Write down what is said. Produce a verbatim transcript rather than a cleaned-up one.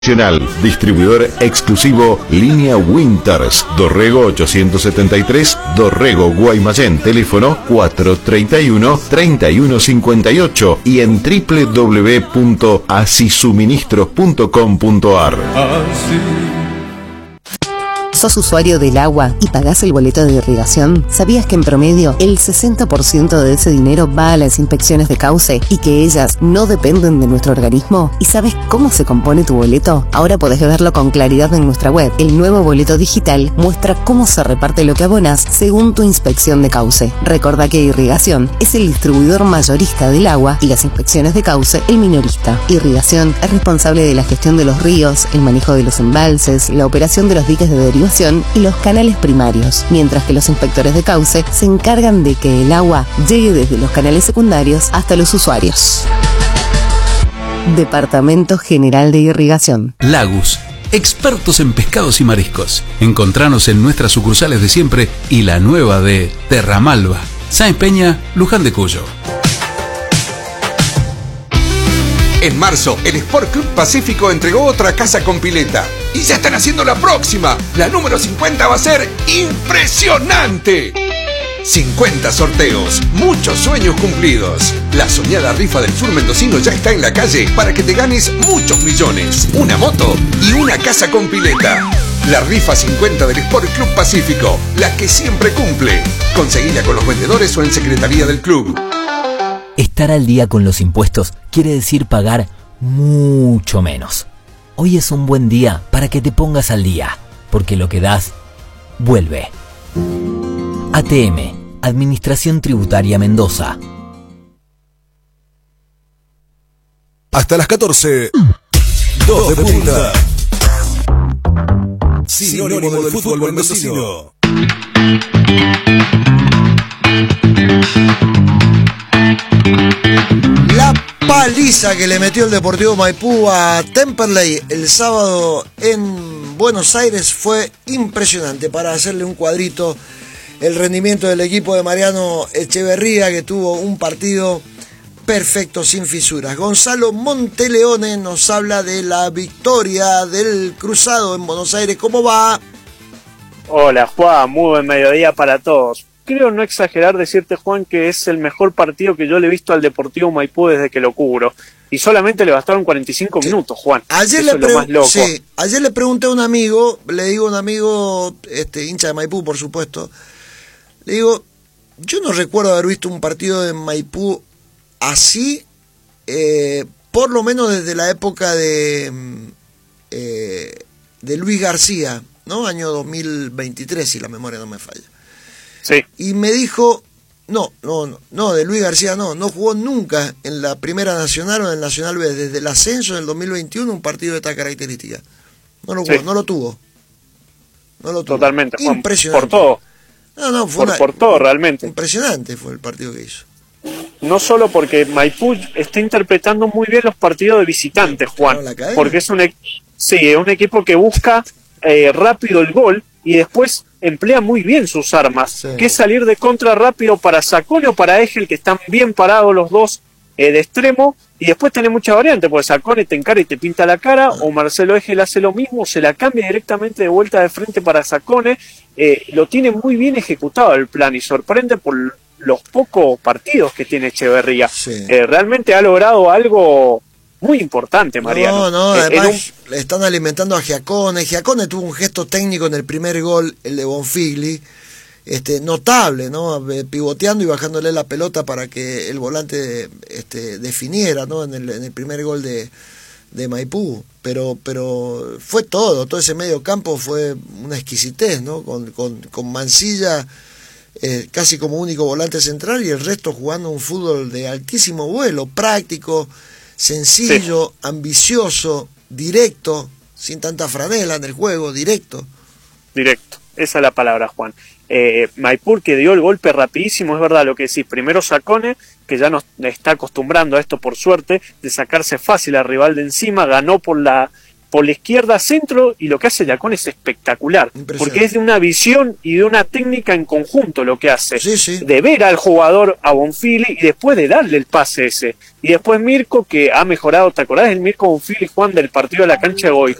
Distribuidor exclusivo Línea Winters, Dorrego ochocientos setenta y tres, Dorrego, Guaymallén, teléfono cuatro treinta y uno, treinta y uno cincuenta y ocho y en doble u doble u doble u punto asisuministros punto com punto ar. ¿Sos usuario del agua y pagás el boleto de irrigación? ¿Sabías que en promedio el sesenta por ciento de ese dinero va a las inspecciones de cauce y que ellas no dependen de nuestro organismo? ¿Y sabes cómo se compone tu boleto? Ahora podés verlo con claridad en nuestra web. El nuevo boleto digital muestra cómo se reparte lo que abonas según tu inspección de cauce. Recordá que Irrigación es el distribuidor mayorista del agua y las inspecciones de cauce el minorista. Irrigación es responsable de la gestión de los ríos, el manejo de los embalses, la operación de los diques de derivación y los canales primarios, mientras que los inspectores de cauce se encargan de que el agua llegue desde los canales secundarios hasta los usuarios. Departamento General de Irrigación. Lagus, expertos en pescados y mariscos. Encontranos en nuestras sucursales de siempre y la nueva de Terramalva, Sáenz Peña, Luján de Cuyo. En marzo, el Sport Club Pacífico entregó otra casa con pileta. Y ya están haciendo la próxima. La número cincuenta va a ser impresionante. cincuenta sorteos, muchos sueños cumplidos. La soñada rifa del sur mendocino ya está en la calle para que te ganes muchos millones, una moto y una casa con pileta. La rifa cincuenta del Sport Club Pacífico, la que siempre cumple. Conseguila con los vendedores o en secretaría del club. Estar al día con los impuestos quiere decir pagar mucho menos. Hoy es un buen día para que te pongas al día, porque lo que das, vuelve. A T M, Administración Tributaria Mendoza. Hasta las catorce, dos de punta. Sinónimo del fútbol mendocino. La paliza que le metió el Deportivo Maipú a Temperley el sábado en Buenos Aires fue impresionante. Para hacerle un cuadrito, el rendimiento del equipo de Mariano Echeverría, que tuvo un partido perfecto, sin fisuras. Gonzalo Monteleone nos habla de la victoria del Cruzado en Buenos Aires. ¿Cómo va? Hola Juan, muy buen mediodía para todos. Creo no exagerar decirte, Juan, que es el mejor partido que yo le he visto al Deportivo Maipú desde que lo cubro. Y solamente le bastaron cuarenta y cinco sí. minutos, Juan. Ayer Eso le es lo más loco. Sí, ayer le pregunté a un amigo, le digo a un amigo, este, hincha de Maipú, por supuesto, le digo, yo no recuerdo haber visto un partido de Maipú así, eh, por lo menos desde la época de, eh, de Luis García, ¿no? Año dos mil veintitrés, si la memoria no me falla. Sí. Y me dijo, no, no, no, no, de Luis García no, no jugó nunca en la Primera Nacional o en el Nacional B, desde el ascenso del dos mil veintiuno, un partido de esta característica. No lo jugó, sí. no lo tuvo. No lo tuvo. Totalmente, Juan. Impresionante. Por todo. No, no, fue por, una, por todo, realmente. Impresionante fue el partido que hizo. No solo porque Maipú está interpretando muy bien los partidos de visitantes, Juan. Porque es un, sí, es un equipo que busca eh, rápido el gol y después emplea muy bien sus armas, sí. que es salir de contra rápido para Sacone o para Egel, que están bien parados los dos eh, de extremo, y después tiene mucha variante, porque Sacone te encara y te pinta la cara, ah. o Marcelo Egel hace lo mismo, se la cambia directamente de vuelta de frente para Sacone, eh, lo tiene muy bien ejecutado el plan, y sorprende por los pocos partidos que tiene Echeverría. Sí. Eh, realmente ha logrado algo muy importante, Mariano. No, no, eh, además un... le están alimentando a Giacone. Giacone tuvo un gesto técnico en el primer gol, el de Bonfigli, este, notable, ¿no? Pivoteando y bajándole la pelota para que el volante este, definiera, ¿no? En el, en el primer gol de, de Maipú. Pero, pero fue todo, todo ese medio campo fue una exquisitez, ¿no? Con, con, con Mancilla eh, casi como único volante central y el resto jugando un fútbol de altísimo vuelo, práctico, sencillo, sí. ambicioso, directo, sin tanta franela en el juego, directo. Directo, esa es la palabra, Juan. Eh, Maipú, que dio el golpe rapidísimo, es verdad lo que decís. Primero Sacone, que ya nos está acostumbrando a esto por suerte, de sacarse fácil al rival de encima, ganó por la por la izquierda centro, y lo que hace Yacón es espectacular, porque es de una visión y de una técnica en conjunto lo que hace, sí, sí. de ver al jugador, a Bonfili, y después de darle el pase ese. Y después Mirko, que ha mejorado, ¿te acordás del Mirko Bonfili, Juan, del partido de la cancha de Goico?